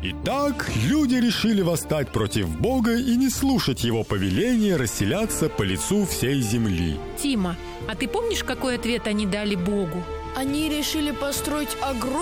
Итак, люди решили восстать против Бога и не слушать его повеления расселяться по лицу всей земли. Тима, а ты помнишь, какой ответ они дали Богу? Они решили построить огромный